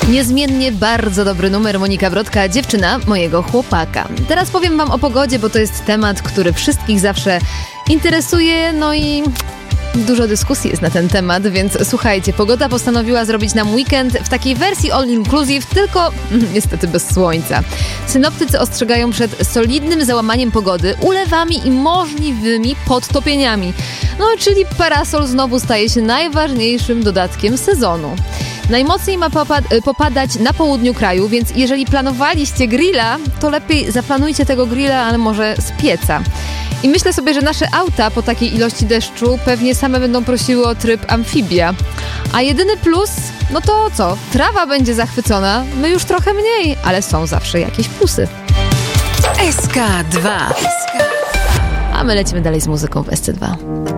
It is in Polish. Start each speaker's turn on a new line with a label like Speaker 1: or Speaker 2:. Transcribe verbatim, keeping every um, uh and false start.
Speaker 1: Niezmiennie bardzo dobry numer. Monika Brodka, dziewczyna mojego chłopaka. Teraz powiem wam o pogodzie, bo to jest temat, który wszystkich zawsze interesuje, no i dużo dyskusji jest na ten temat, więc słuchajcie, pogoda postanowiła zrobić nam weekend w takiej wersji all inclusive, tylko niestety bez słońca. Synoptycy ostrzegają przed solidnym załamaniem pogody, ulewami i możliwymi podtopieniami. No, czyli parasol znowu staje się najważniejszym dodatkiem sezonu. Najmocniej ma popad- popadać na południu kraju, więc jeżeli planowaliście grilla, to lepiej zaplanujcie tego grilla, ale może z pieca. I myślę sobie, że nasze auta po takiej ilości deszczu pewnie same będą prosiły o tryb amfibia. A jedyny plus, no to co? Trawa będzie zachwycona, my już trochę mniej, ale są zawsze jakieś plusy.
Speaker 2: S K dwa.
Speaker 1: A my lecimy dalej z muzyką w S C dwa.